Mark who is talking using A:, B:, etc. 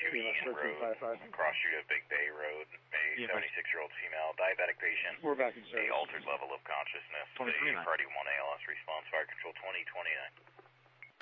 A: Egan Road, cross street of Big Bay Road, a 76-year-old female diabetic patient.
B: We're back in service.
A: A altered level of consciousness. A Party 1 ALS response, fire control 2029.